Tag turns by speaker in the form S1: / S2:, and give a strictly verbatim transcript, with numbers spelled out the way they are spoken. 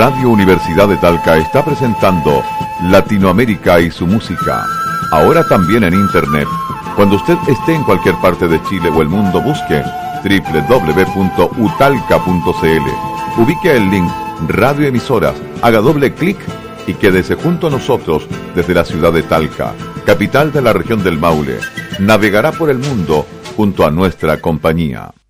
S1: Radio Universidad de Talca está presentando Latinoamérica y su música, ahora también en Internet. Cuando usted esté en cualquier parte de Chile o el mundo, busque doble u doble u doble u punto u talca punto c l. Ubique el link Radio Emisoras, haga doble clic y quédese junto a nosotros desde la ciudad de Talca, capital de la región del Maule. Navegará por el mundo junto a nuestra compañía.